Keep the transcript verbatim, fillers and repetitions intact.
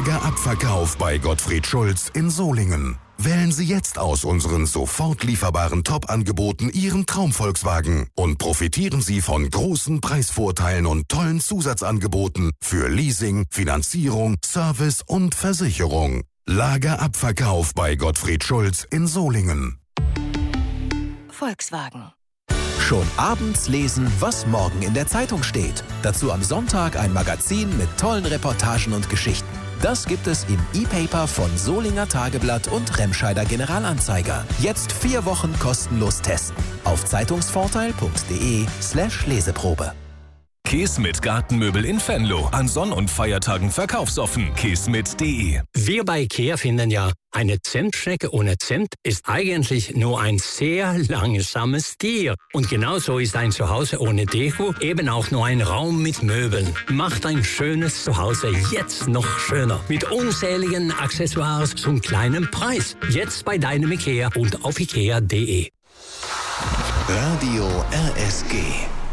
Lagerabverkauf bei Gottfried Schulz in Solingen. Wählen Sie jetzt aus unseren sofort lieferbaren Top-Angeboten Ihren Traum-Volkswagen und profitieren Sie von großen Preisvorteilen und tollen Zusatzangeboten für Leasing, Finanzierung, Service und Versicherung. Lagerabverkauf bei Gottfried Schulz in Solingen. Volkswagen. Schon abends lesen, was morgen in der Zeitung steht. Dazu am Sonntag ein Magazin mit tollen Reportagen und Geschichten. Das gibt es im E-Paper von Solinger Tageblatt und Remscheider Generalanzeiger. Jetzt vier Wochen kostenlos testen. Auf zeitungsvorteil.de slash Leseprobe. Käsmit Gartenmöbel in Venlo. An Sonn- und Feiertagen verkaufsoffen. käsmit punkt de. Wir bei IKEA finden ja, eine Zentschnecke ohne Cent ist eigentlich nur ein sehr langsames Tier. Und genauso ist ein Zuhause ohne Deko eben auch nur ein Raum mit Möbeln. Macht ein schönes Zuhause jetzt noch schöner. Mit unzähligen Accessoires zum kleinen Preis. Jetzt bei deinem IKEA und auf ikea punkt de. Radio R S G.